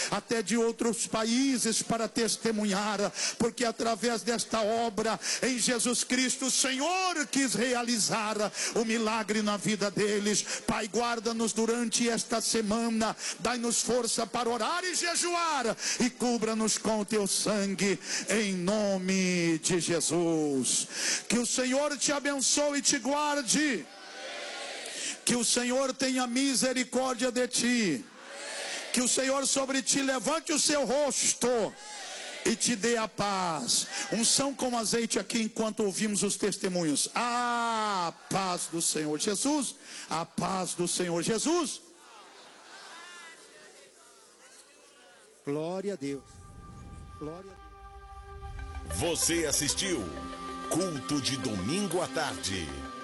até de outros países para testemunhar, porque através desta obra em Jesus Cristo, o Senhor quis realizar o milagre na vida deles. Pai, guarda-nos durante esta semana, dai-nos força para orar e jejuar, e cubra-nos com o teu sangue, em nome de Jesus. Que o Senhor te abençoe e te guarde. Que o Senhor tenha misericórdia de ti. Que o Senhor sobre ti levante o seu rosto e te dê a paz. Unção com azeite aqui enquanto ouvimos os testemunhos. A paz do Senhor Jesus. A paz do Senhor Jesus. Glória a Deus. Glória a Deus. Você assistiu Culto de Domingo à Tarde.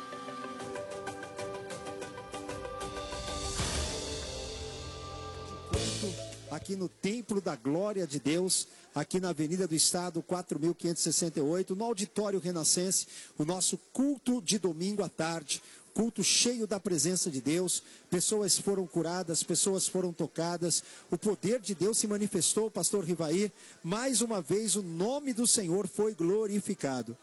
Aqui no Templo da Glória de Deus, aqui na Avenida do Estado, 4.568, no Auditório Renascense, o nosso culto de domingo à tarde, culto cheio da presença de Deus. Pessoas foram curadas, pessoas foram tocadas, o poder de Deus se manifestou, pastor Rivair. Mais uma vez o nome do Senhor foi glorificado.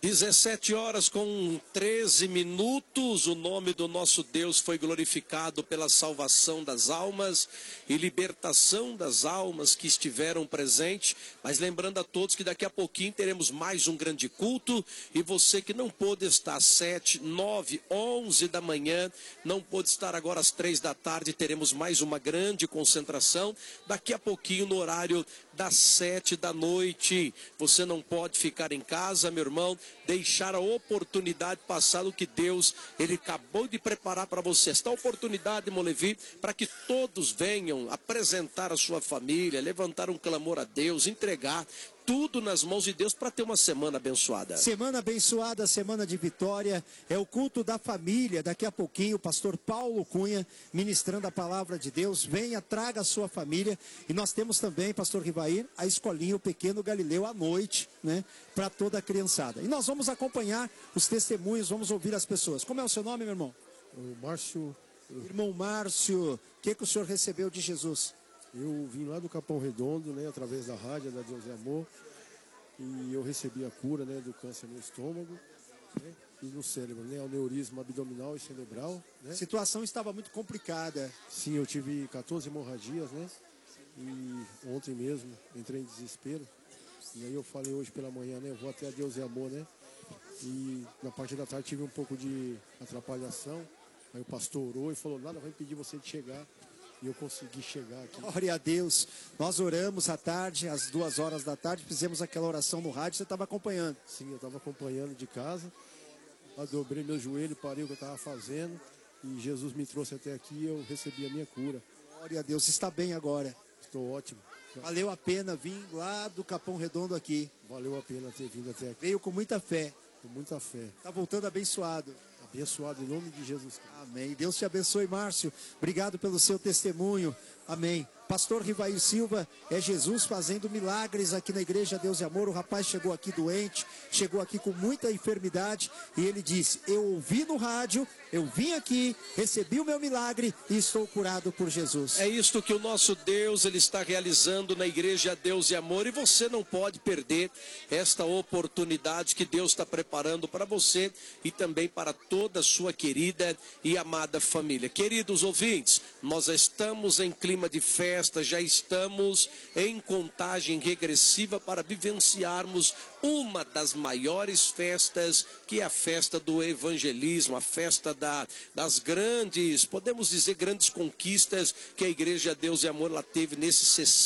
17h13, o nome do nosso Deus foi glorificado pela salvação das almas e libertação das almas que estiveram presentes. Mas lembrando a todos que daqui a pouquinho teremos mais um grande culto, e você que não pôde estar às 7, 9, 11 da manhã, não pôde estar agora às 3 da tarde, teremos mais uma grande concentração daqui a pouquinho no horário das 7 da noite. Você não pode ficar em casa, meu irmão, deixar a oportunidade passar o que Deus, Ele acabou de preparar para você. Esta oportunidade, Molevi, para que todos venham apresentar a sua família, levantar um clamor a Deus, entregar tudo nas mãos de Deus para ter uma semana abençoada. Semana abençoada, semana de vitória. É o culto da família. Daqui a pouquinho o pastor Paulo Cunha ministrando a palavra de Deus. Venha, traga a sua família. E nós temos também, pastor Rivair, a escolinha, o Pequeno Galileu à noite, né, para toda a criançada. E nós vamos acompanhar os testemunhos, vamos ouvir as pessoas. Como é o seu nome, meu irmão? O Márcio. Irmão Márcio, o que o senhor recebeu de Jesus? Eu vim lá do Capão Redondo, né, através da rádio da Deus é Amor, e eu recebi a cura, né, do câncer no estômago, né, e no cérebro, né, aneurisma abdominal e cerebral, né. A situação estava muito complicada. Sim, eu tive 14 hemorragias, né, e ontem mesmo entrei em desespero, e aí eu falei hoje pela manhã, né, eu vou até a Deus é Amor, né, e na parte da tarde tive um pouco de atrapalhação, aí o pastor orou e falou, nada vai impedir você de chegar. E eu consegui chegar aqui. Glória a Deus. Nós oramos à tarde, às 2 horas da tarde, fizemos aquela oração no rádio, você estava acompanhando. Sim, eu estava acompanhando de casa. Eu dobrei meu joelho, parei o que eu estava fazendo. E Jesus me trouxe até aqui e eu recebi a minha cura. Glória a Deus, está bem agora. Estou ótimo. Valeu a pena vir lá do Capão Redondo aqui. Valeu a pena ter vindo até aqui. Veio com muita fé. Com muita fé. Está voltando abençoado. Abençoado em nome de Jesus Cristo. Amém. Deus te abençoe, Márcio. Obrigado pelo seu testemunho. Amém. Pastor Rivair Silva, é Jesus fazendo milagres aqui na Igreja Deus e Amor. O rapaz chegou aqui doente, chegou aqui com muita enfermidade e ele disse, eu ouvi no rádio, eu vim aqui, recebi o meu milagre e estou curado por Jesus. É isto que o nosso Deus, Ele está realizando na Igreja Deus e Amor, e você não pode perder esta oportunidade que Deus está preparando para você e também para toda a sua querida e amada família. Queridos ouvintes, nós estamos em clima de festa, já estamos em contagem regressiva para vivenciarmos uma das maiores festas, que é a festa do evangelismo, a festa das grandes, podemos dizer, grandes conquistas que a Igreja Deus e Amor ela teve nesses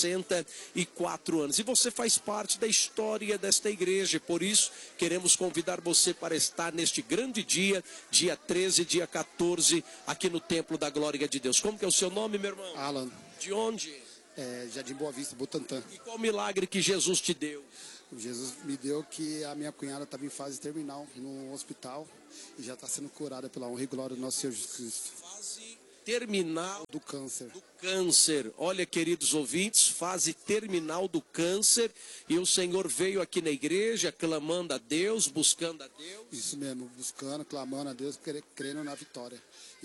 64 anos. E você faz parte da história desta igreja, por isso queremos convidar você para estar neste grande dia, dia 13, dia 14, aqui no Templo da Glória de Deus. Como que é o seu nome, meu irmão? Alan. De onde? Jardim Boa Vista, Butantã. E qual milagre que Jesus te deu? Jesus me deu que a minha cunhada estava em fase terminal no hospital e já está sendo curada pela honra e glória do nosso Senhor Jesus Cristo. Fase terminal do câncer. Olha, queridos ouvintes, fase terminal do câncer, e o Senhor veio aqui na igreja clamando a Deus, buscando a Deus. Isso mesmo, buscando, clamando a Deus, crendo na vitória.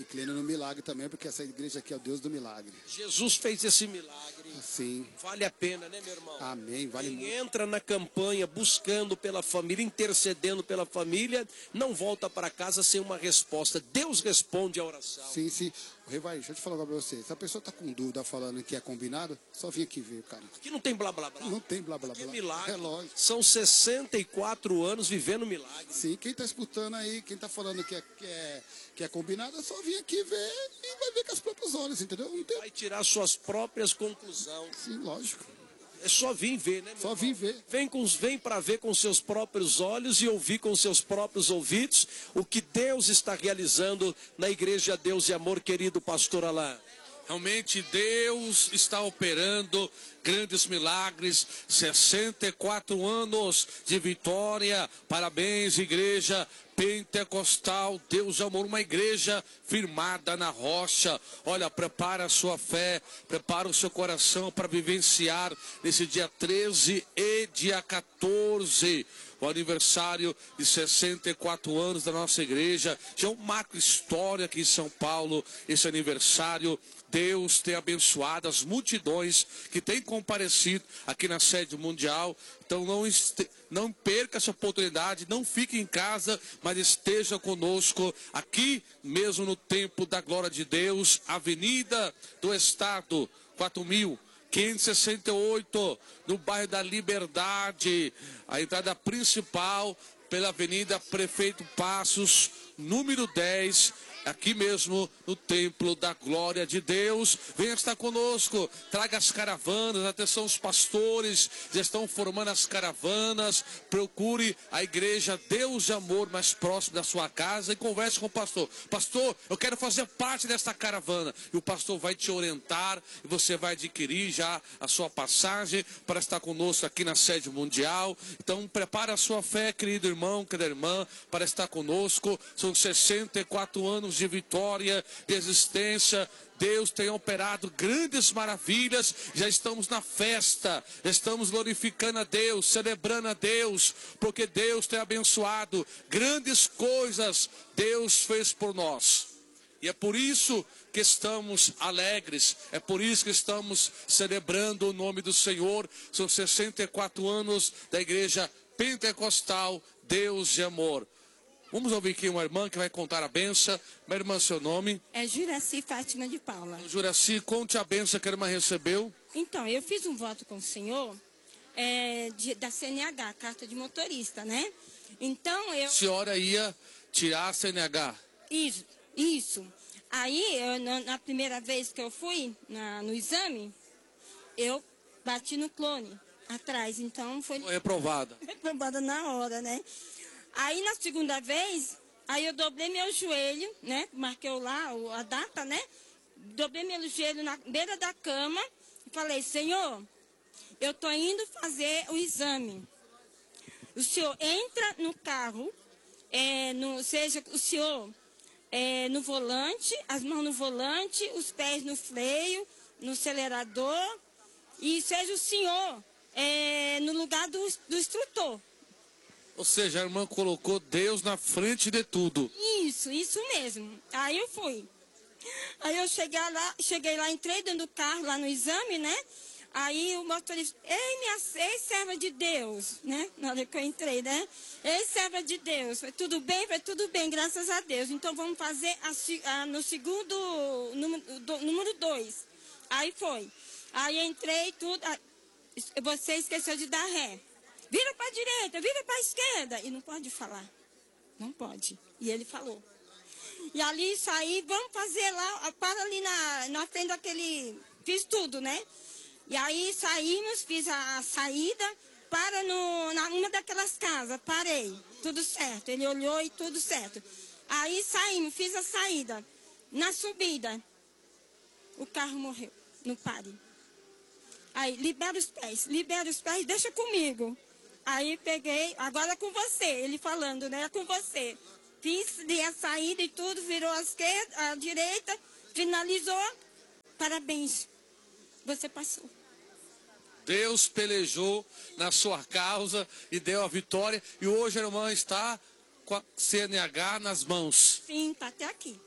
e crendo no milagre também, porque essa igreja aqui é o Deus do milagre. Jesus fez esse milagre. Sim. Vale a pena, né, meu irmão? Amém. Vale Quem muito. entra na campanha buscando pela família, intercedendo pela família, não volta para casa sem uma resposta. Deus responde a oração. Sim, sim. Vai, deixa eu te falar agora pra você. Se a pessoa tá com dúvida falando que é combinado, só vem aqui ver, cara. Aqui não tem blá blá blá. Não tem blá blá Aqui é blá. milagre. É lógico. São 64 anos vivendo milagre. Sim, quem tá escutando aí, quem tá falando que é combinado, é só vir aqui ver e vai ver com os próprios olhos, entendeu? Não tem... Vai tirar suas próprias conclusões. Sim, lógico. É só vir ver, né, meu Só irmão? vir ver. Vem para ver com seus próprios olhos e ouvir com seus próprios ouvidos o que Deus está realizando na Igreja Deus e Amor, querido pastor Alain. Realmente Deus está operando grandes milagres, 64 anos de vitória. Parabéns, igreja pentecostal, Deus de Amor, uma igreja firmada na rocha. Olha, prepara a sua fé, prepara o seu coração para vivenciar nesse dia 13 e dia 14. O aniversário de 64 anos da nossa igreja. Já é um marco histórico aqui em São Paulo, esse aniversário. Deus tem abençoado as multidões que têm comparecido aqui na sede mundial. Então não perca essa oportunidade, não fique em casa, mas esteja conosco aqui mesmo no Templo da Glória de Deus, Avenida do Estado, 4.568, no bairro da Liberdade, a entrada principal pela Avenida Prefeito Passos, número 10, aqui mesmo no Templo da Glória de Deus. Venha estar conosco, traga as caravanas, atenção, os pastores já estão formando as caravanas. Procure a igreja Deus de Amor mais próximo da sua casa e converse com o pastor. Pastor, eu quero fazer parte desta caravana. E o pastor vai te orientar e você vai adquirir já a sua passagem para estar conosco aqui na sede mundial. Então prepare a sua fé, querido irmão, querida irmã, para estar conosco. São 64 anos de vitória, de existência. Deus tem operado grandes maravilhas. Já estamos na festa, estamos glorificando a Deus, celebrando a Deus, porque Deus tem abençoado grandes coisas. Deus fez por nós. E é por isso que estamos alegres, é por isso que estamos celebrando o nome do Senhor. São 64 anos da igreja pentecostal Deus de Amor. Vamos ouvir aqui uma irmã que vai contar a benção. Minha irmã, seu nome? É Juraci Fátima de Paula. Juraci, conte a benção que a irmã recebeu. Então, eu fiz um voto com o senhor da CNH, carta de motorista, né? Então, eu... A senhora ia tirar a CNH? Isso. Aí, na primeira vez que eu fui no exame, eu bati no clone atrás, então foi... Foi reprovada. Reprovada na hora, né? Aí, na segunda vez, aí eu dobrei meu joelho, né? Marquei lá a data, né? Dobrei meu joelho na beira da cama e falei, Senhor, eu tô indo fazer o exame. O senhor entra no carro, seja o senhor no volante, as mãos no volante, os pés no freio, no acelerador, e seja o senhor no lugar do instrutor. Ou seja, a irmã colocou Deus na frente de tudo. Isso mesmo. Aí eu fui. Aí eu cheguei lá, entrei dentro do carro, lá no exame, né? Aí o motorista, ei, serva de Deus, né? Na hora que eu entrei, né? Ei, serva de Deus, foi tudo bem? Foi tudo bem, graças a Deus. Então vamos fazer no segundo, número 2. Aí foi. Aí entrei, tudo. Você esqueceu de dar ré. Vira para a direita, vira para a esquerda. E não pode falar. Não pode. E ele falou. E ali saí, vamos fazer lá, para ali na frente daquele... Fiz tudo, né? E aí saímos, fiz a saída, para numa daquelas casas, parei. Tudo certo. Ele olhou e tudo certo. Aí saímos, fiz a saída. Na subida, o carro morreu. No pare. Aí, libera os pés, deixa comigo. Aí peguei, agora é com você, ele falando, né? É com você. Fiz a saída e tudo, virou a direita, finalizou. Parabéns, você passou. Deus pelejou na sua causa e deu a vitória. E hoje a irmã está com a CNH nas mãos. Sim, está até aqui.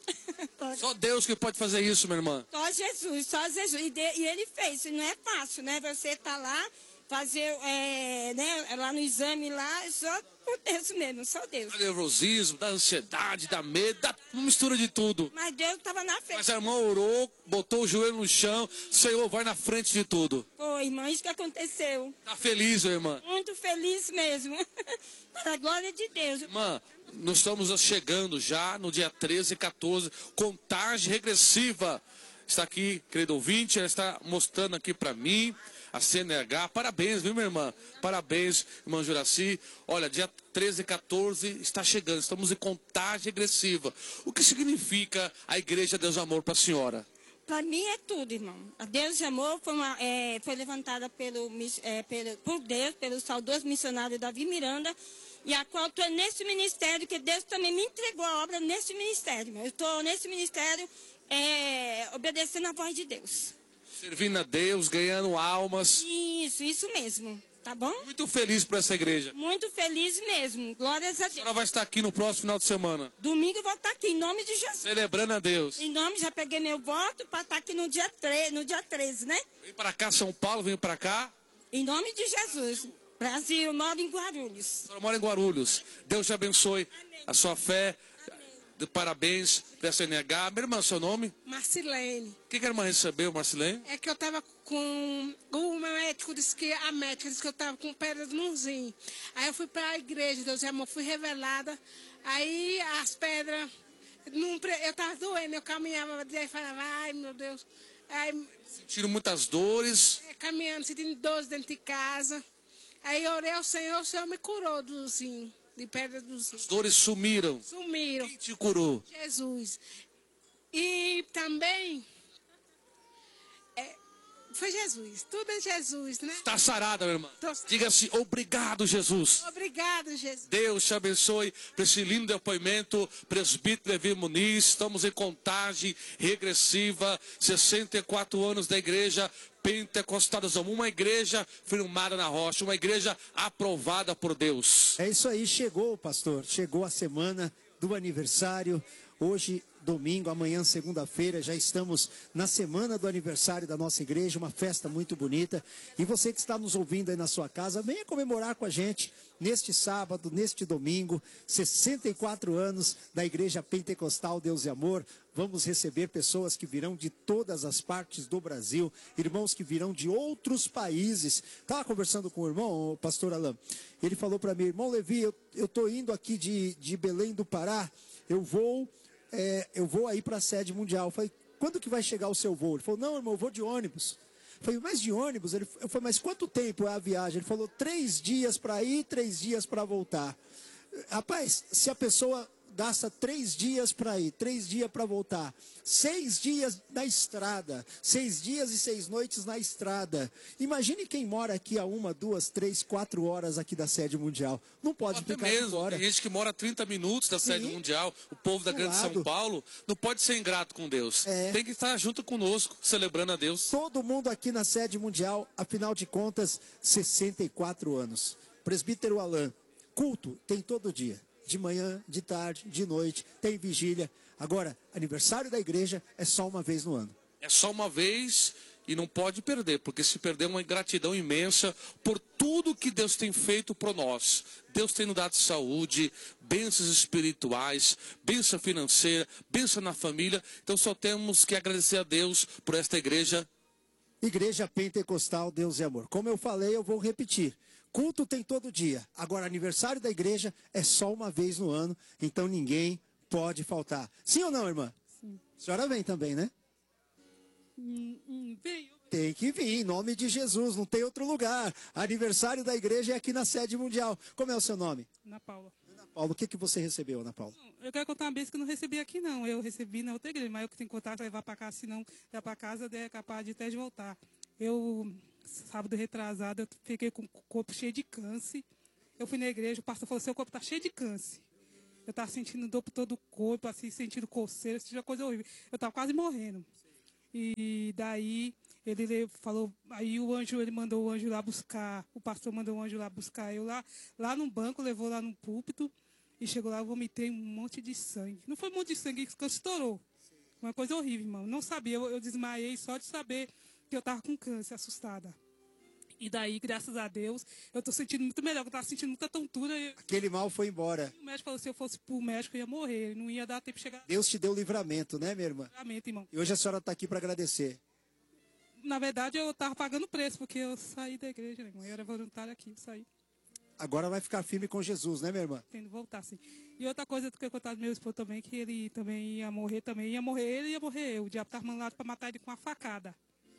Só Deus que pode fazer isso, minha irmã. Só Jesus, só Jesus. E ele fez, não é fácil, né? Você tá lá, fazer, né, lá no exame lá, só por Deus mesmo, só Deus. Dá nervosismo, dá ansiedade, dá medo, dá uma mistura de tudo. Mas Deus estava na frente. Mas a irmã orou, botou o joelho no chão, Senhor, vai na frente de tudo. Foi, irmã, isso que aconteceu. Tá feliz, minha irmã? Muito feliz mesmo. Para a glória de Deus. Irmã, nós estamos chegando já no dia 13 e 14, contagem regressiva. Está aqui, querido ouvinte, ela está mostrando aqui para mim, a CNH. Parabéns, viu, minha irmã? Parabéns, irmã Juraci. Olha, dia 13 e 14 está chegando, estamos em contagem regressiva. O que significa a Igreja Deus Amor para a senhora? Para mim é tudo, irmão. A Deus de Amor foi levantada por Deus, pelo saudoso missionário Davi Miranda, e a qual estou nesse ministério, que Deus também me entregou a obra nesse ministério. Irmão. Eu estou nesse ministério obedecendo a voz de Deus. Servindo a Deus, ganhando almas. Isso mesmo. Tá bom? Muito feliz por essa igreja. Muito feliz mesmo. Glórias a Deus. A senhora vai estar aqui no próximo final de semana. Domingo eu vou estar aqui, em nome de Jesus. Celebrando a Deus. Em nome, já peguei meu voto para estar aqui no dia 13, né? Vem para cá, São Paulo, vem para cá. Em nome de Jesus. Brasil, eu moro em Guarulhos. A senhora mora em Guarulhos. Deus te abençoe. Amém. A sua fé. Parabéns para a CNH. Minha irmã, seu nome? Marcilene. O que a irmã recebeu, Marcilene? É que eu estava com... O médico disse que... A médica disse que eu estava com pedra no rim. Aí eu fui para a igreja, Deus e Amor, fui revelada. Aí as pedras... Eu estava doendo, eu caminhava e falava, ai meu Deus. Aí, sentindo muitas dores. Caminhando, sentindo dores dentro de casa. Aí eu orei ao Senhor, o Senhor me curou do rim. De pedra dos rins. As dores sumiram. Sumiram. Quem te curou? Jesus. E também foi Jesus. Tudo é Jesus, né? Está sarada, minha irmã. Diga assim, obrigado, Jesus. Obrigado, Jesus. Deus te abençoe por esse lindo depoimento. Presbítero Levi Muniz, estamos em contagem regressiva. 64 anos da igreja Pentecostal do Zamor, uma igreja firmada na rocha, uma igreja aprovada por Deus. É isso aí, chegou, pastor, chegou a semana do aniversário, hoje domingo, amanhã segunda-feira, já estamos na semana do aniversário da nossa igreja, uma festa muito bonita, e você que está nos ouvindo aí na sua casa, venha comemorar com a gente, neste sábado, neste domingo, 64 anos da igreja Pentecostal Deus e Amor. Vamos receber pessoas que virão de todas as partes do Brasil, irmãos que virão de outros países. Estava conversando com o irmão, o pastor Alain, ele falou para mim, irmão Levi, eu estou indo aqui de Belém do Pará, eu vou aí para a sede mundial. Eu falei, quando que vai chegar o seu voo? Ele falou, não, irmão, eu vou de ônibus. Eu falei, mas de ônibus? Eu falei, mas quanto tempo é a viagem? Ele falou, 3 dias para ir, 3 dias para voltar. Rapaz, se a pessoa gasta 3 dias para ir, 3 dias para voltar, 6 dias na estrada, 6 dias e 6 noites na estrada. Imagine quem mora aqui a 1, 2, 3, 4 horas aqui da sede mundial. Não pode ficar fora. Tem gente que mora 30 minutos da sede mundial, o povo da grande São Paulo, não pode ser ingrato com Deus. Tem que estar junto conosco, celebrando a Deus. Todo mundo aqui na sede mundial, afinal de contas, 64 anos. Presbítero Alain, culto tem todo dia. De manhã, de tarde, de noite, tem vigília. Agora, aniversário da igreja é só uma vez no ano. É só uma vez e não pode perder, porque se perder é uma ingratidão imensa por tudo que Deus tem feito por nós. Deus tem nos dado saúde, bênçãos espirituais, bênção financeira, bênção na família. Então só temos que agradecer a Deus por esta igreja. Igreja Pentecostal Deus e Amor. Como eu falei, eu vou repetir. Culto tem todo dia. Agora, aniversário da igreja é só uma vez no ano. Então, ninguém pode faltar. Sim ou não, irmã? Sim. A senhora vem também, né? Venho. Tem que vir, em nome de Jesus. Não tem outro lugar. Aniversário da igreja é aqui na sede mundial. Como é o seu nome? Ana Paula. Ana Paula, o que você recebeu, Ana Paula? Eu quero contar uma vez que eu não recebi aqui, não. Eu recebi na outra igreja. Mas eu que tenho que contar para levar para casa. Se não, levar para casa, é capaz de até de voltar. Sábado retrasado, eu fiquei com o corpo cheio de câncer. Eu fui na igreja, o pastor falou, seu corpo está cheio de câncer. Eu estava sentindo dor por todo o corpo, assim, sentindo coceira, essa coisa horrível. Eu estava quase morrendo. E daí, ele falou, aí ele mandou o anjo lá buscar, o pastor mandou o anjo lá buscar eu lá no banco, levou lá no púlpito. E chegou lá, eu vomitei um monte de sangue. Não foi um monte de sangue que estourou. Uma coisa horrível, irmão. Não sabia, eu desmaiei só de saber que eu estava com câncer, assustada. E daí, graças a Deus, eu estou sentindo muito melhor, eu estava sentindo muita tontura. Aquele mal foi embora. O médico falou que se eu fosse pro médico, eu ia morrer, não ia dar tempo de chegar. Deus te deu livramento, né, minha irmã? Livramento, irmão. E hoje a senhora está aqui para agradecer. Na verdade, eu estava pagando preço, porque eu saí da igreja, né, irmão? Eu era voluntária aqui, eu saí. Agora vai ficar firme com Jesus, né, minha irmã? Tendo voltar, sim. E outra coisa que eu contava do meu esposo também, que ele também ia morrer, ele ia morrer eu. O diabo estava mandado para matar ele com uma facada.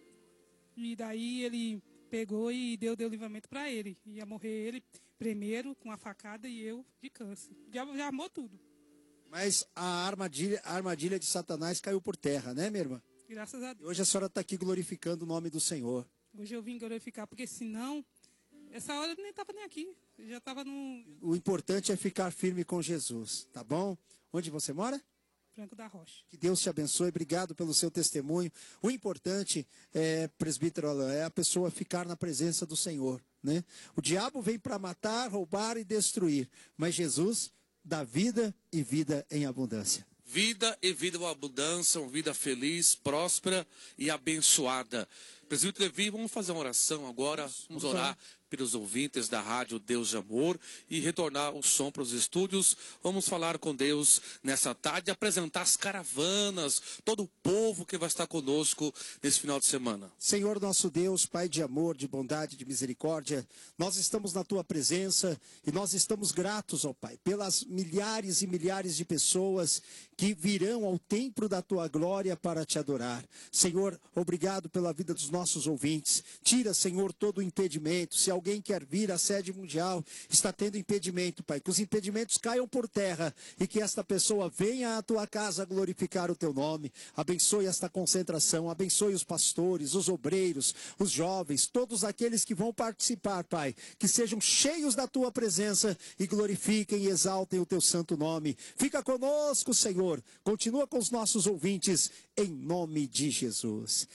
E daí ele pegou e deu livramento para ele. Ia morrer ele primeiro com a facada e eu de câncer. O diabo já armou tudo. Mas a armadilha de Satanás caiu por terra, né, minha irmã? Graças a Deus. E hoje a senhora está aqui glorificando o nome do Senhor. Hoje eu vim glorificar, porque senão, essa hora eu nem estava nem aqui. Eu já estava no... O importante é ficar firme com Jesus, tá bom? Onde você mora? Franco da Rocha. Que Deus te abençoe, obrigado pelo seu testemunho. O importante, presbítero Alain, é a pessoa ficar na presença do Senhor, né? O diabo vem para matar, roubar e destruir, mas Jesus dá vida e vida em abundância. Vida e vida em abundância, uma vida feliz, próspera e abençoada. Presbítero Levi, vamos fazer uma oração agora, vamos orar pelos ouvintes da rádio Deus de Amor e retornar o som para os estúdios. Vamos falar com Deus nessa tarde, apresentar as caravanas, todo o povo que vai estar conosco nesse final de semana. Senhor nosso Deus, Pai de amor, de bondade, de misericórdia, nós estamos na Tua presença e nós estamos gratos, ó Pai, pelas milhares e milhares de pessoas que virão ao templo da Tua glória para Te adorar. Senhor, obrigado pela vida dos nossos ouvintes. Tira, Senhor, todo o impedimento. Se alguém quer vir à sede mundial, está tendo impedimento, Pai, que os impedimentos caiam por terra e que esta pessoa venha à Tua casa glorificar o Teu nome. Abençoe esta concentração, abençoe os pastores, os obreiros, os jovens, todos aqueles que vão participar, Pai, que sejam cheios da Tua presença e glorifiquem e exaltem o Teu santo nome. Fica conosco, Senhor. Continua com os nossos ouvintes, em nome de Jesus.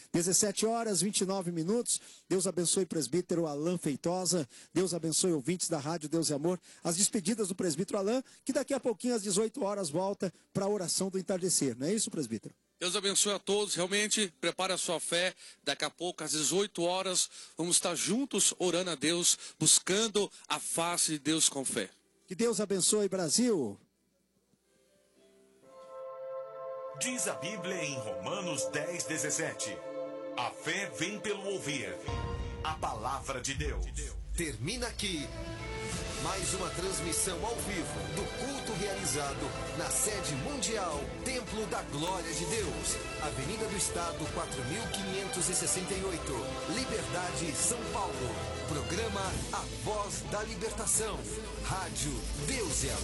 17h29. Deus abençoe o presbítero Alain Feitosa. Deus abençoe ouvintes da rádio Deus e Amor. As despedidas do presbítero Alain, que daqui a pouquinho às 18h volta para a oração do entardecer. Não é isso, presbítero? Deus abençoe a todos, realmente, prepare a sua fé, daqui a pouco, às 18h, vamos estar juntos orando a Deus, buscando a face de Deus com fé. Que Deus abençoe, Brasil. Diz a Bíblia em Romanos 10:17. A fé vem pelo ouvir a palavra de Deus. Termina aqui mais uma transmissão ao vivo do culto realizado na sede mundial Templo da Glória de Deus, Avenida do Estado 4568, Liberdade, São Paulo. Programa A Voz da Libertação. Rádio Deus e Amor.